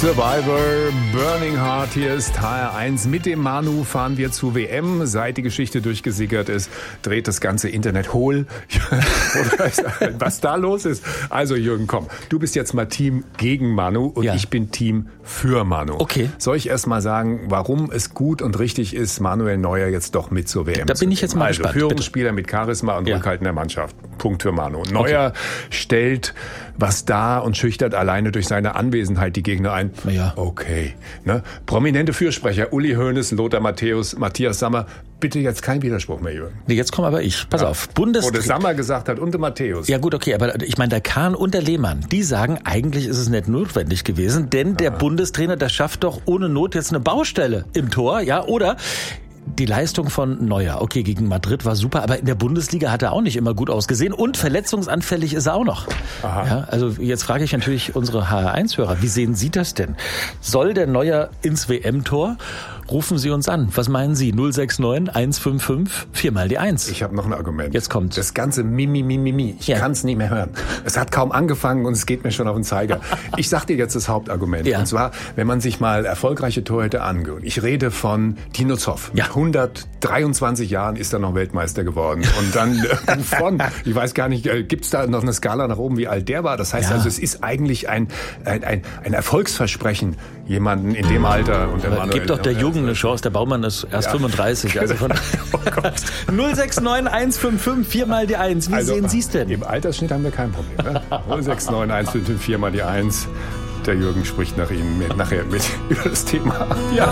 Survivor, Burning Heart, hier ist HR1. Mit dem Manu fahren wir zu WM. Seit die Geschichte durchgesickert ist, dreht das ganze Internet hohl. Was da los ist. Also Jürgen, komm, du bist jetzt mal Team gegen Manu und ich bin Team für Manu. Okay. Soll ich erst mal sagen, warum es gut und richtig ist, Manuel Neuer jetzt doch mit zur WM Da bin ich jetzt mal gespannt. Führungsspieler mit Charisma und Rückhalt in der Mannschaft. Punkt für Manu. Neuer stellt was dar und schüchtert alleine durch seine Anwesenheit die Gegner ein. Ja. Okay. Ne? Prominente Fürsprecher, Uli Hoeneß, Lothar Matthäus, Matthias Sammer. Bitte jetzt kein Widerspruch mehr, Jürgen. Nee, jetzt komme aber ich. Pass auf. Wo der Sammer gesagt hat und der Matthäus. Ja gut, okay, aber ich meine, der Kahn und der Lehmann, die sagen, eigentlich ist es nicht notwendig gewesen, denn der Bundestrainer, der schafft doch ohne Not jetzt eine Baustelle im Tor, ja, oder? Die Leistung von Neuer, okay, gegen Madrid war super, aber in der Bundesliga hat er auch nicht immer gut ausgesehen und verletzungsanfällig ist er auch noch. Aha. Ja, also jetzt frage ich natürlich unsere HR1-Hörer, wie sehen Sie das denn? Soll der Neuer ins WM-Tor? Rufen Sie uns an. Was meinen Sie? 069 155 4 mal die 1. Ich habe noch ein Argument. Jetzt kommt's. Das ganze Mimi. Ich kann es nicht mehr hören. Es hat kaum angefangen und es geht mir schon auf den Zeiger. Ich sag dir jetzt das Hauptargument. Ja. Und zwar, wenn man sich mal erfolgreiche Torhüter angeht. Ich rede von Dino Zoff. Ja. 123 Jahren ist er noch Weltmeister geworden. Und dann ich weiß gar nicht, gibt's da noch eine Skala nach oben, wie alt der war? Das heißt also, es ist eigentlich ein Erfolgsversprechen, jemanden in dem Alter. Und der Aber Manuel, gibt doch der Jungen eine Chance, der Baumann ist erst 35. Also von 069 155 4 mal die 1. Wie sehen Sie es denn? Im Altersschnitt haben wir kein Problem. Ne? 069 155 4 mal die 1. Der Jürgen spricht nachher mit über das Thema. Ja.